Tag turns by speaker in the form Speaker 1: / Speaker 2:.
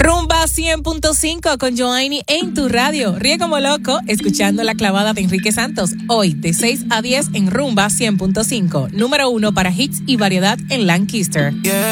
Speaker 1: Rumba 100.5 con Joanny en tu radio. Ríe como loco escuchando la clavada de Enrique Santos. Hoy de 6 a 10 en Rumba 100.5. Número 1 para hits y variedad en Lancaster.
Speaker 2: Yeah.